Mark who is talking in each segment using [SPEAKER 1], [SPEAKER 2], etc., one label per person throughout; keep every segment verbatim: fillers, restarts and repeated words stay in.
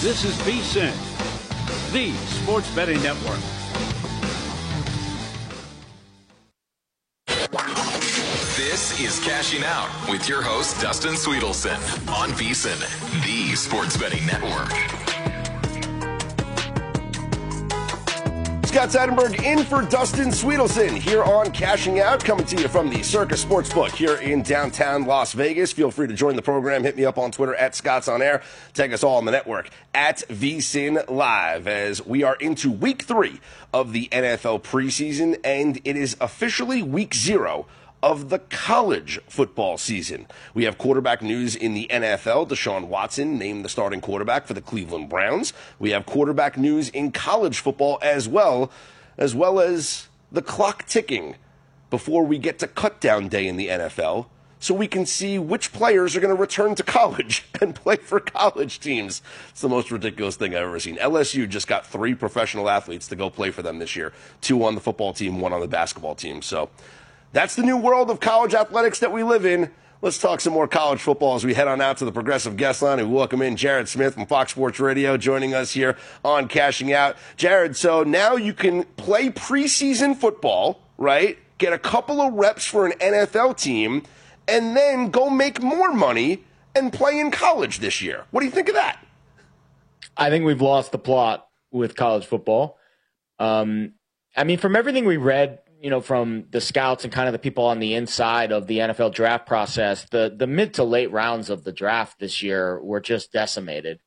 [SPEAKER 1] This is VSiN, the sports betting network.
[SPEAKER 2] This is Cashing Out with your host, Dustin Sweetelson, on VSiN, the sports betting network.
[SPEAKER 3] Scott Seidenberg in for Dustin Sweetelson here on Cashing Out, coming to you from the Circus Sportsbook here in downtown Las Vegas. Feel free to join the program. Hit me up on Twitter at Scott's On Air. Tag us all on the network at VSiN Live as we are into week three of the N F L preseason, and it is officially week zero of the college football season. We have quarterback news in the N F L. Deshaun Watson named the starting quarterback for the Cleveland Browns. We have quarterback news in college football as well, as well as the clock ticking before we get to cutdown day in the N F L, so we can see which players are going to return to college and play for college teams. It's the most ridiculous thing I've ever seen. L S U just got three professional athletes to go play for them this year. Two on the football team, one on the basketball team. So that's the new world of college athletics that we live in. Let's talk some more college football as we head on out to the Progressive Guest Line and welcome in Jared Smith from Fox Sports Radio joining us here on Cashing Out. Jared, so now you can play preseason football, right? Get a couple of reps for an N F L team, and then go make more money and play in college this year. What do you think of that?
[SPEAKER 4] I think we've lost the plot with college football. Um, I mean, from everything we read, you know, from the scouts and kind of the people on the inside of the N F L draft process, the the mid to late rounds of the draft this year were just decimated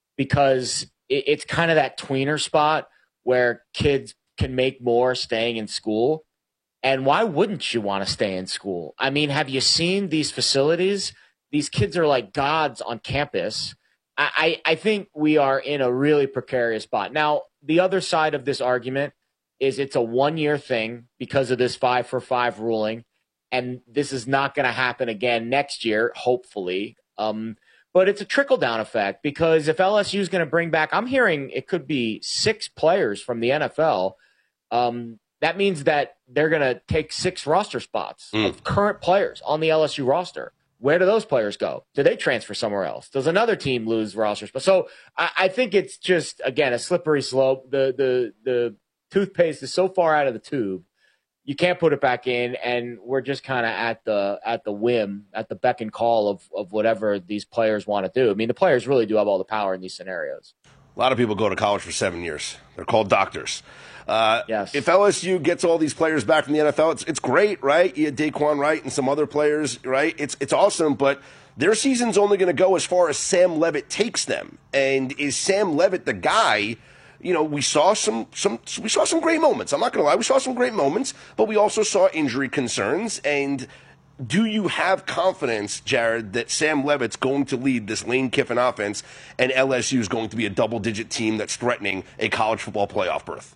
[SPEAKER 4] because it, it's kind of that tweener spot where kids can make more staying in school. And why wouldn't you want to stay in school? I mean, have you seen these facilities? These kids are like gods on campus. I, I, I think we are in a really precarious spot. Now, the other side of this argument is it's a one-year thing because of this five for five ruling, and this is not going to happen again next year, hopefully. Um, but it's a trickle-down effect because if L S U is going to bring back, I'm hearing it could be six players from the N F L. Um, that means that they're going to take six roster spots mm. of current players on the L S U roster. Where do those players go? Do they transfer somewhere else? Does another team lose roster spots? So I, I think it's just, again, a slippery slope. The the the toothpaste is so far out of the tube, you can't put it back in, and we're just kind of at the at the whim, at the beck and call of, of whatever these players want to do. I mean, the players really do have all the power in these scenarios.
[SPEAKER 3] A lot of people go to college for seven years. They're called doctors. Uh,
[SPEAKER 4] yes.
[SPEAKER 3] If L S U gets all these players back from the N F L, it's it's great, right? You had Daquan Wright and some other players, right? It's it's awesome, but their season's only going to go as far as Sam Levitt takes them. And is Sam Levitt the guy? You know, we saw some some we saw some great moments. I'm not going to lie, we saw some great moments, but we also saw injury concerns. And do you have confidence, Jared, that Sam Levitt's going to lead this Lane Kiffin offense and L S U is going to be a double-digit team that's threatening a college football playoff berth?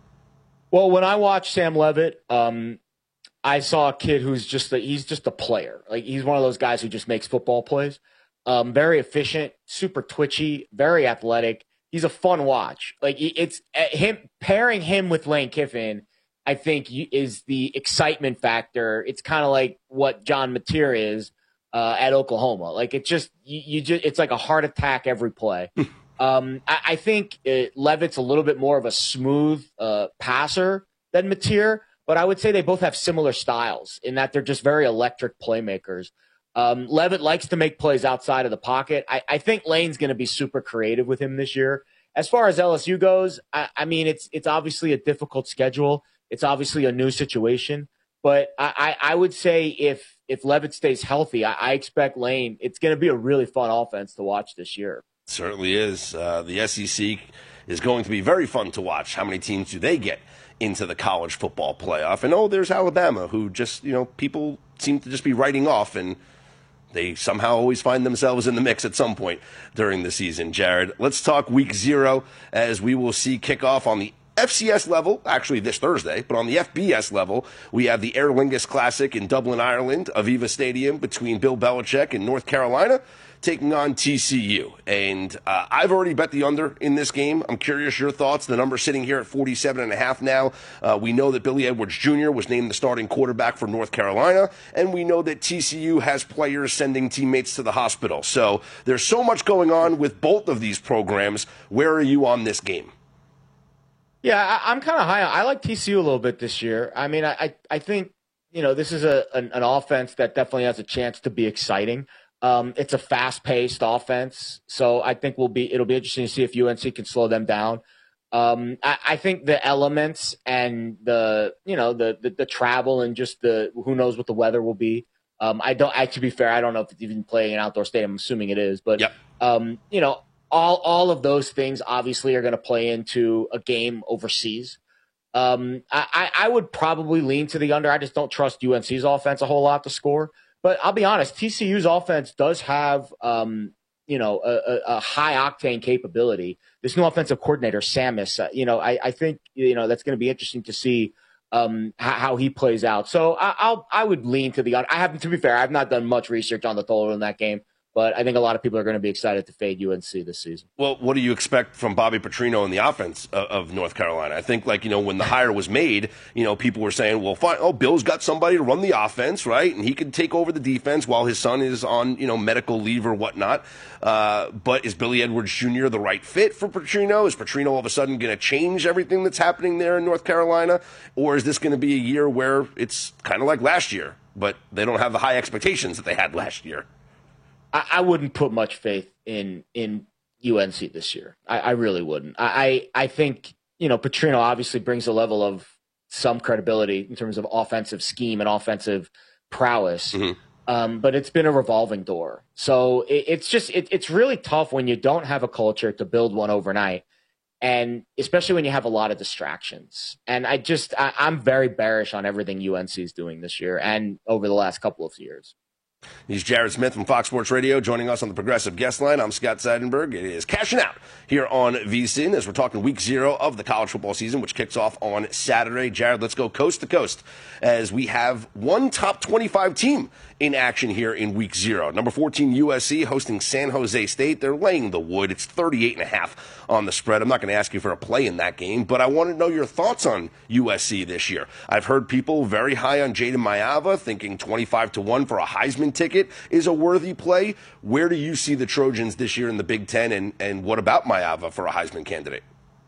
[SPEAKER 4] Well, when I watched Sam Levitt, um, I saw a kid who's just a, he's just a player. Like, he's one of those guys who just makes football plays. Um, very efficient, super twitchy, very athletic. He's a fun watch. Like, it's him pairing him with Lane Kiffin, I think, is the excitement factor. It's kind of like what John Mateer is uh, at Oklahoma. Like, it's just you, you just it's like a heart attack every play. um, I, I think it, Levitt's a little bit more of a smooth uh, passer than Mateer, but I would say they both have similar styles in that they're just very electric playmakers. Um, Levitt likes to make plays outside of the pocket. I, I think Lane's going to be super creative with him this year. As far as L S U goes, I, I mean, it's it's obviously a difficult schedule. It's obviously a new situation. But I, I, I would say if if Levitt stays healthy, I, I expect Lane, it's going to be a really fun offense to watch this year.
[SPEAKER 3] Certainly is. Uh, the S E C is going to be very fun to watch. How many teams do they get into the college football playoff? And, oh, there's Alabama, who just, you know, people seem to just be writing off, and they somehow always find themselves in the mix at some point during the season. Jared, let's talk week zero as we will see kickoff on the F C S level, actually this Thursday, but on the F B S level, we have the Aer Lingus Classic in Dublin, Ireland, Aviva Stadium between Bill Belichick and North Carolina, taking on T C U. And uh, I've already bet the under in this game. I'm curious your thoughts. The number's sitting here at forty-seven and a half now. Uh, we know that Billy Edwards Junior was named the starting quarterback for North Carolina, and we know that T C U has players sending teammates to the hospital. So there's so much going on with both of these programs. Where are you on this game?
[SPEAKER 4] Yeah, I, I'm kind of high. I like T C U a little bit this year. I mean, I, I think, you know, this is a an, an offense that definitely has a chance to be exciting. Um, it's a fast-paced offense, so I think we'll be it'll be interesting to see if U N C can slow them down. Um, I, I think the elements and the you know the, the the travel and just the who knows what the weather will be. Um, I don't actually, to be fair, I don't know if it's even playing an outdoor stadium. I'm assuming it is, but
[SPEAKER 3] yep.
[SPEAKER 4] um, you know, all all of those things obviously are going to play into a game overseas. Um, I, I would probably lean to the under. I just don't trust U N C's offense a whole lot to score. But I'll be honest, T C U's offense does have, um, you know, a, a high octane capability. This new offensive coordinator, Samus, uh, you know, I, I think, you know, that's going to be interesting to see um, how, how he plays out. So I, I'll, I would lean to the under. I haven't, to be fair, I've not done much research on the total in that game. But I think a lot of people are going to be excited to fade U N C this season.
[SPEAKER 3] Well, what do you expect from Bobby Petrino in the offense of, of North Carolina? I think, like, you know, when the hire was made, you know, people were saying, well, fine, oh, Bill's got somebody to run the offense, right? And he could take over the defense while his son is on, you know, medical leave or whatnot. Uh, but is Billy Edwards Junior the right fit for Petrino? Is Petrino all of a sudden going to change everything that's happening there in North Carolina? Or is this going to be a year where it's kind of like last year, but they don't have the high expectations that they had last year?
[SPEAKER 4] I wouldn't put much faith in in U N C this year. I, I really wouldn't. I, I think, you know, Petrino obviously brings a level of some credibility in terms of offensive scheme and offensive prowess, mm-hmm. um, but it's been a revolving door. So it, it's just it, it's really tough when you don't have a culture to build one overnight, and especially when you have a lot of distractions. And I just I, I'm very bearish on everything U N C is doing this year and over the last couple of years.
[SPEAKER 3] He's Jared Smith from Fox Sports Radio joining us on the Progressive Guest Line. I'm Scott Seidenberg. It is Cashing Out here on VSiN as we're talking week zero of the college football season, which kicks off on Saturday. Jared, let's go coast to coast as we have one top twenty-five team in action here in week zero. Number fourteen, U S C, hosting San Jose State. They're laying the wood. It's thirty-eight and a half on the spread. I'm not going to ask you for a play in that game, but I want to know your thoughts on U S C this year. I've heard people very high on Jayden Maiava, thinking twenty-five to one for a Heisman ticket is a worthy play. Where do you see the Trojans this year in the Big Ten, and, and what about Maiava for a Heisman candidate?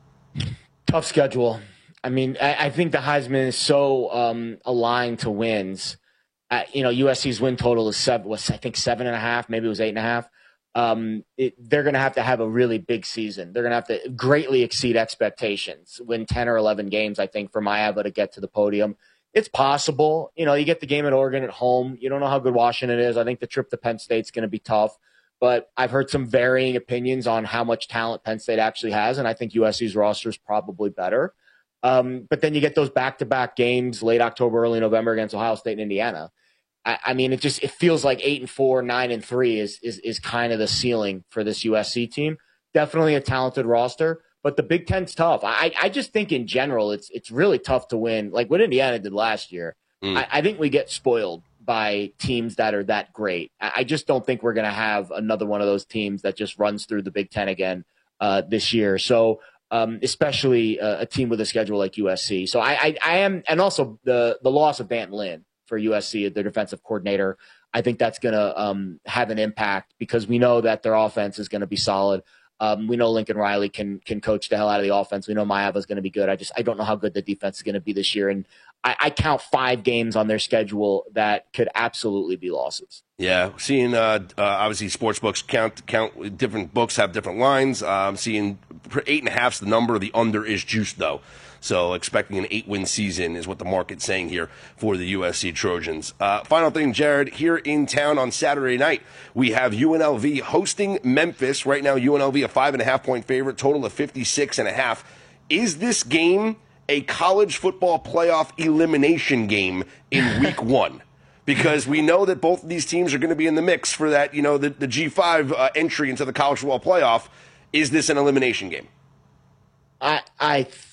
[SPEAKER 4] Tough schedule. I mean, I, I think the Heisman is so um, aligned to wins. Uh, you know, U S C's win total is seven, was I think seven and a half, maybe it was eight and a half. Um, it, they're going to have to have a really big season. They're going to have to greatly exceed expectations, win ten or eleven games, I think, for Maiava to get to the podium. It's possible. You know, you get the game at Oregon at home. You don't know how good Washington is. I think the trip to Penn State's going to be tough. But I've heard some varying opinions on how much talent Penn State actually has, and I think U S C's roster is probably better. Um, but then you get those back-to-back games late October, early November against Ohio State and Indiana. I, I mean, it just it feels like eight and four, nine and three is is is kind of the ceiling for this U S C team. Definitely a talented roster, but the Big Ten's tough. I I just think in general it's it's really tough to win. Like what Indiana did last year, mm. I, I think we get spoiled by teams that are that great. I, I just don't think we're going to have another one of those teams that just runs through the Big Ten again uh, this year. So. Um, especially uh, a team with a schedule like U S C. So I, I, I am, and also the the loss of Dan Lynn for U S C, their defensive coordinator, I think that's going to um, have an impact because we know that their offense is going to be solid. Um, we know Lincoln Riley can can coach the hell out of the offense. We know Maiava is going to be good. I just I don't know how good the defense is going to be this year, and I, I count five games on their schedule that could absolutely be losses.
[SPEAKER 3] Yeah, seeing uh, uh, obviously sports books count count different books have different lines. Um, seeing eight and a half's the number. The under is juiced though. So expecting an eight-win season is what the market's saying here for the U S C Trojans. Uh, final thing, Jared, here in town on Saturday night, we have U N L V hosting Memphis. Right now, U N L V a five and a half point favorite, total of fifty-six and a half. Is this game a college football playoff elimination game in week one? Because we know that both of these teams are going to be in the mix for that, you know, the, the G five uh, entry into the college football playoff. Is this an elimination game?
[SPEAKER 4] I I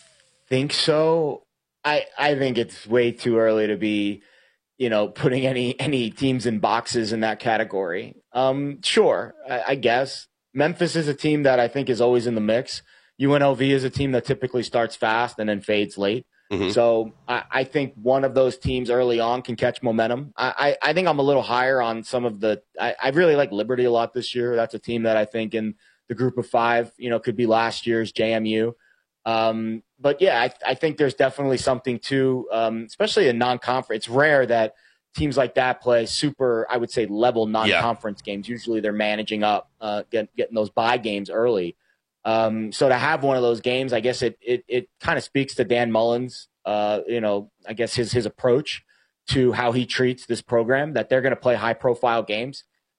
[SPEAKER 4] think so. I I think it's way too early to be, you know, putting any any teams in boxes in that category. Um, sure, I, I guess Memphis is a team that I think is always in the mix. U N L V is a team that typically starts fast and then fades late. Mm-hmm. So I, I think one of those teams early on can catch momentum. I, I, I think I'm a little higher on some of the I, – I really like Liberty a lot this year. That's a team that I think in the group of five, you know, could be last year's J M U. Um, but, yeah, I, I think there's definitely something to um, – especially in non-conference. It's rare that teams like that play super, I would say, level non-conference yeah. games. Usually they're managing up, uh, get, getting those bye games early. Um, so to have one of those games, I guess it it, it kind of speaks to Dan Mullen's, uh, you know, I guess his his approach to how he treats this program, that they're going to play high profile games,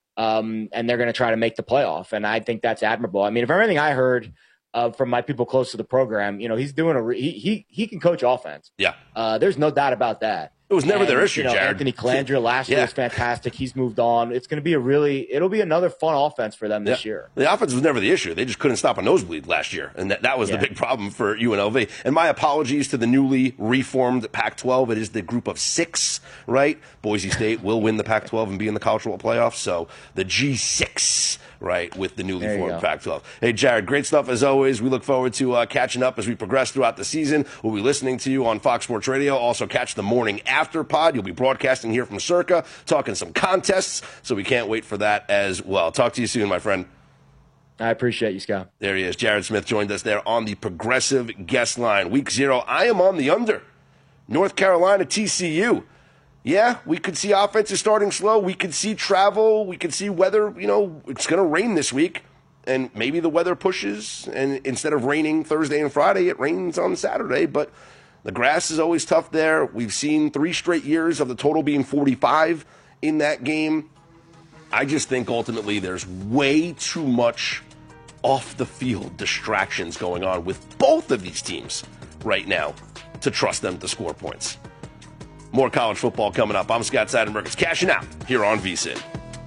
[SPEAKER 4] um, and they're going to try to make the playoff. And I think that's admirable. I mean, from everything I heard uh, from my people close to the program, you know, he's doing a re- he he he can coach offense.
[SPEAKER 3] Yeah, uh,
[SPEAKER 4] there's no doubt about that.
[SPEAKER 3] It was never
[SPEAKER 4] and,
[SPEAKER 3] their issue,
[SPEAKER 4] you know,
[SPEAKER 3] Jared.
[SPEAKER 4] Anthony Calandra last yeah. year was fantastic. He's moved on. It's going to be a really – it'll be another fun offense for them this yeah. year.
[SPEAKER 3] The offense was never the issue. They just couldn't stop a nosebleed last year, and that, that was yeah. the big problem for U N L V. And my apologies to the newly reformed Pac twelve. It is the group of six, right? Boise State will win the Pac twelve and be in the college football playoffs. So the G six, right, with the newly there formed Pac twelve. Hey, Jared, great stuff as always. We look forward to uh, catching up as we progress throughout the season. We'll be listening to you on Fox Sports Radio. Also catch the morning after pod. You'll be broadcasting here from Circa, talking some contests, so we can't wait for that as well. Talk to you soon, my friend.
[SPEAKER 4] I appreciate you, Scott.
[SPEAKER 3] There he is. Jared Smith joined us there on the Progressive guest line. Week zero, I am on the under. North Carolina, T C U. Yeah, we could see offenses starting slow. We could see travel. We could see weather. You know, it's going to rain this week, and maybe the weather pushes, and instead of raining Thursday and Friday, it rains on Saturday, but the grass is always tough there. We've seen three straight years of the total being forty-five in that game. I just think ultimately there's way too much off-the-field distractions going on with both of these teams right now to trust them to score points. More college football coming up. I'm Scott Seidenberg. It's Cashing Out here on V S I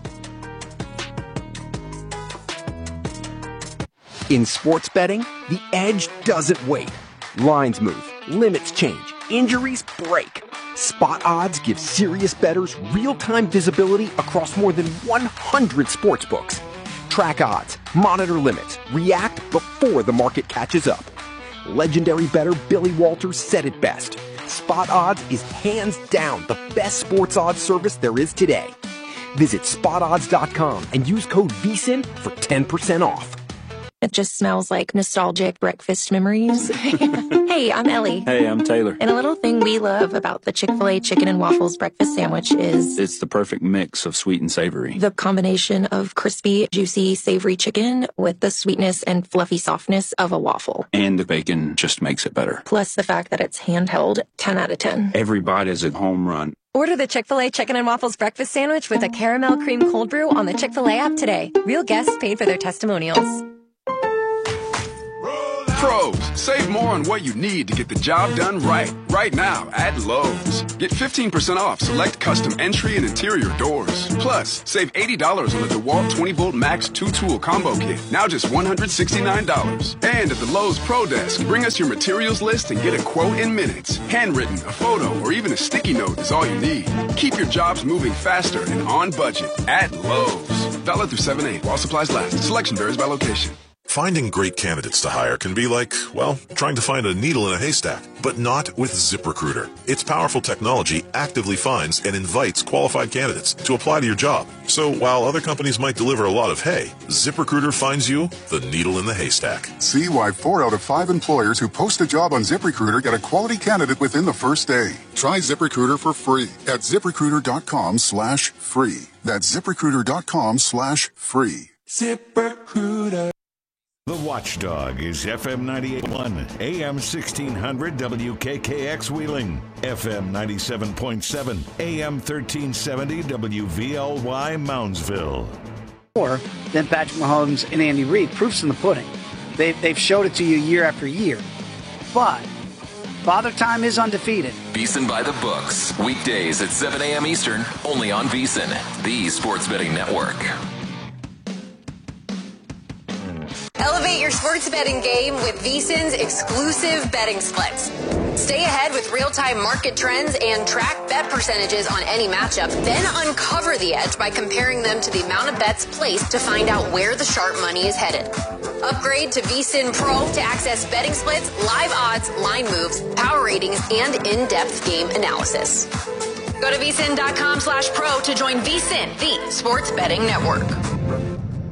[SPEAKER 3] N.
[SPEAKER 5] In sports betting, the edge doesn't wait. Lines move, limits change, injuries break. Spot Odds gives serious bettors real-time visibility across more than one hundred sportsbooks. Track odds, monitor limits, react before the market catches up. Legendary bettor Billy Walters said it best. Spot Odds is hands down the best sports odds service there is today. Visit spot odds dot com and use code V S I N for ten percent off.
[SPEAKER 6] It just smells like nostalgic breakfast memories. Hey, I'm Ellie.
[SPEAKER 7] Hey, I'm Taylor.
[SPEAKER 6] And a little thing we love about the Chick-fil-A Chicken and Waffles breakfast sandwich is...
[SPEAKER 7] it's the perfect mix of sweet and savory.
[SPEAKER 6] The combination of crispy, juicy, savory chicken with the sweetness and fluffy softness of a waffle.
[SPEAKER 7] And the bacon just makes it better.
[SPEAKER 6] Plus the fact that it's handheld, ten out of ten.
[SPEAKER 7] Every bite is a home run.
[SPEAKER 8] Order the Chick-fil-A Chicken and Waffles breakfast sandwich with a caramel cream cold brew on the Chick-fil-A app today. Real guests paid for their testimonials.
[SPEAKER 9] Pros, save more on what you need to get the job done right. Right now at Lowe's. Get fifteen percent off select custom entry and interior doors. Plus, save eighty dollars on the DeWalt twenty volt Max two tool combo kit. Now just one hundred sixty-nine dollars. And at the Lowe's Pro Desk, bring us your materials list and get a quote in minutes. Handwritten, a photo, or even a sticky note is all you need. Keep your jobs moving faster and on budget at Lowe's. Valid through seven eight while supplies last. Selection varies by location.
[SPEAKER 10] Finding great candidates to hire can be like, well, trying to find a needle in a haystack, but not with ZipRecruiter. Its powerful technology actively finds and invites qualified candidates to apply to your job. So while other companies might deliver a lot of hay, ZipRecruiter finds you the needle in the haystack.
[SPEAKER 11] See why four out of five employers who post a job on ZipRecruiter get a quality candidate within the first day. Try ZipRecruiter for free at ZipRecruiter.com slash free. That's ZipRecruiter.com slash free.
[SPEAKER 12] ZipRecruiter. The Watchdog is F M ninety-eight point one, A M sixteen hundred W K K X Wheeling, F M ninety-seven point seven, A M thirteen seventy W V L Y Moundsville.
[SPEAKER 13] More than Patrick Mahomes and Andy Reid. Proof's in the pudding. They've, they've showed it to you year after year. But Father Time is undefeated.
[SPEAKER 2] VSiN by the books. Weekdays at seven a.m. Eastern, only on VSiN, the Sports Betting Network.
[SPEAKER 8] Elevate
[SPEAKER 14] Elevate your sports betting game with VSiN's exclusive betting splits. Stay ahead with real-time market trends and track bet percentages on any matchup. Then uncover the edge by comparing them to the amount of bets placed to find out where the sharp money is headed. Upgrade to VSiN Pro to access betting splits, live odds, line moves, power ratings, and in-depth game analysis. Go to vsin.com slash pro to join VSiN, the sports betting network.